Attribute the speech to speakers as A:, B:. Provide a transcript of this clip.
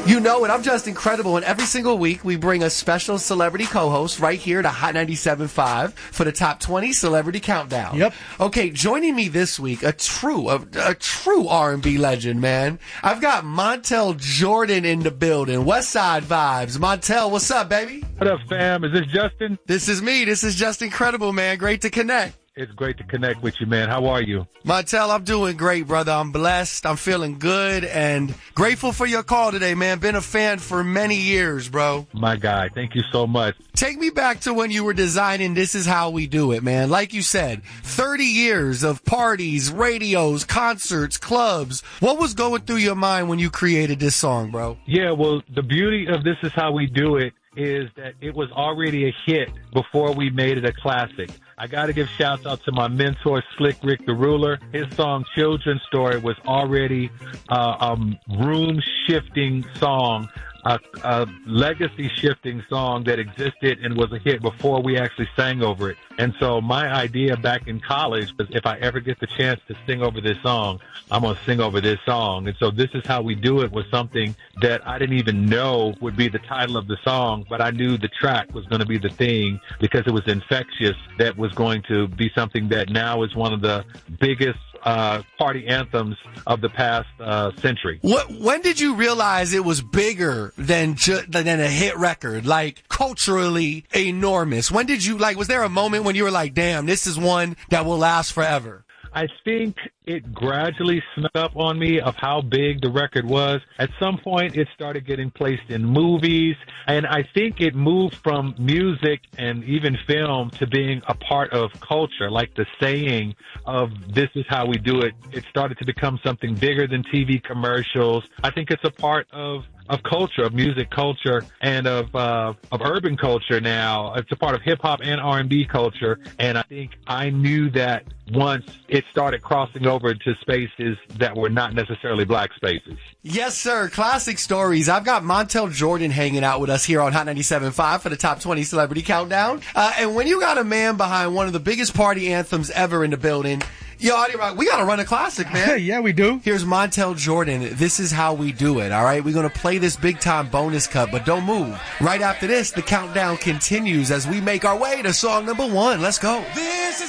A: You know it. I'm just incredible. And every single week, we bring a special celebrity co-host right here to Hot 97.5 for the Top 20 Celebrity Countdown.
B: Yep.
A: Okay, joining me this week, a true R&B legend, man. I've got Montel Jordan in the building. West Side Vibes. Montel, what's up, baby?
C: What up, fam? Is this Justin?
A: This is me. This is just incredible, man. Great to connect.
C: It's great to connect with you, man. How are you?
A: Montel, I'm doing great, brother. I'm blessed. I'm feeling good and grateful for your call today, man. Been a fan for many years, bro.
C: My guy, thank you so much.
A: Take me back to when you were designing This Is How We Do It, man. Like you said, 30 years of parties, radios, concerts, clubs. What was going through your mind when you created this song, bro?
C: Yeah, well, the beauty of This Is How We Do It is that it was already a hit before we made it a classic. I got to give shouts out to my mentor, Slick Rick the Ruler. His song Children's Story was already a room-shifting song, a legacy-shifting song that existed and was a hit before we actually sang over it. And so my idea back in college was if I ever get the chance to sing over this song, I'm going to sing over this song. And so This Is How We Do It was something that I didn't even know would be the title of the song, but I knew the track was going to be the thing because it was infectious. That was going to be something that now is one of the biggest party anthems of the past century.
A: When did you realize it was bigger than a hit record, like culturally enormous? When did you, was there a moment when you were like, damn, this is one that will last forever?
C: I think it gradually snuck up on me of how big the record was. At some point, it started getting placed in movies, and I think it moved from music and even film to being a part of culture, like the saying of This Is How We Do It. It started to become something bigger than TV commercials. I think it's a part of culture, of music culture, and of urban culture now. It's a part of hip-hop and R&B culture, and I think I knew that once it started crossing over to spaces that were not necessarily black spaces.
A: Yes, sir. Classic stories. I've got Montel Jordan hanging out with us here on Hot 97.5 for the Top 20 Celebrity Countdown. And when you got a man behind one of the biggest party anthems ever in the building, yo, Audio Rock, we got to run a classic, man.
B: Yeah, we do.
A: Here's Montel Jordan. This Is How We Do It, all right? We're going to play this big-time bonus cut, but don't move. Right after this, the countdown continues as we make our way to song number 1. Let's go.